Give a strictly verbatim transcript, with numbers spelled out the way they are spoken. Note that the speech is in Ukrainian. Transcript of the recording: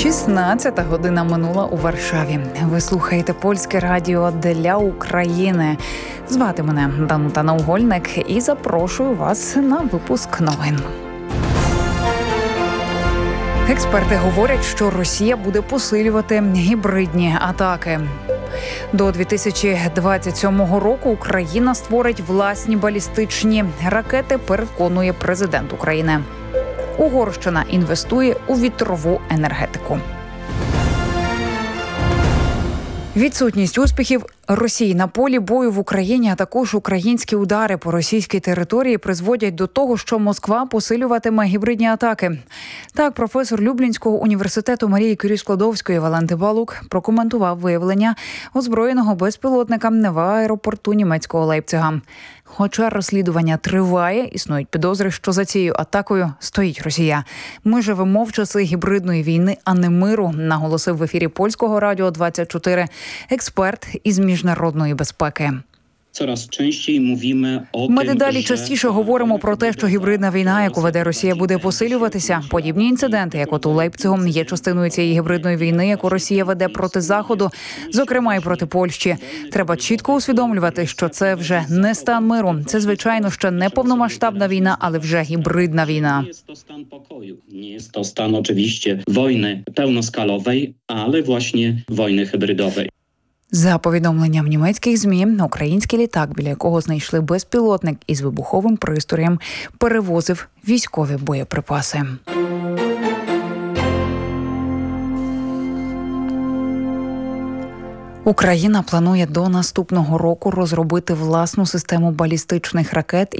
шістнадцята година минула у Варшаві. Ви слухаєте Польське радіо для України. Звати мене Данута Наугольник і запрошую вас на випуск новин. Експерти говорять, що Росія буде посилювати гібридні атаки. До дві тисячі двадцять сьомого року Україна створить власні балістичні ракети, переконує президент України. Угорщина інвестує у вітрову енергетику. Відсутність успіхів Росії на полі бою в Україні, а також українські удари по російській території призводять до того, що Москва посилюватиме гібридні атаки. Так, професор Люблінського університету Марії Кюрі-Склодовської Валентин Балук прокоментував виявлення озброєного безпілотника в аеропорту німецького Лейпцига. Хоча розслідування триває, існують підозри, що за цією атакою стоїть Росія. Ми живемо в часи гібридної війни, а не миру, наголосив в ефірі Польського радіо двадцять чотири експерт із міжнародної безпеки. Coraz częściej mówimy o Ми tym, дедалі że частіше говоримо про те, що гібридна війна, яку веде Росія, буде посилюватися. Подібні інциденти, як от у Лейпцигу, є частиною цієї гібридної війни, яку Росія веде проти Заходу, зокрема і проти Польщі. Треба чітко усвідомлювати, що це вже не стан миру. Це, звичайно, ще не повномасштабна війна, але вже гібридна війна. jest to stan pokoju. Nie jest to stan oczywiście wojny pełnoskalowej, ale właśnie wojny hybrydowej. За повідомленням німецьких ЗМІ, український літак, біля якого знайшли безпілотник із вибуховим пристроєм, перевозив військові боєприпаси. Україна планує до наступного року розробити власну систему балістичних ракет